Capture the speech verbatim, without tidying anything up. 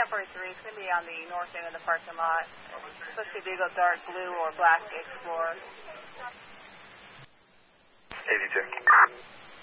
Operator three, it's going to be on the north end of the parking lot. It's supposed to be a dark blue or black Explorer. eighty-two.